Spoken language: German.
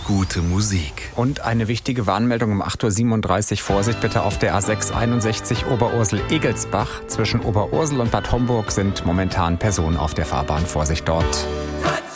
gute Musik. Und eine wichtige Warnmeldung um 8.37 Uhr. Vorsicht bitte auf der A6 61 Oberursel-Egelsbach. Zwischen Oberursel und Bad Homburg sind momentan Personen auf der Fahrbahn. Vorsicht dort.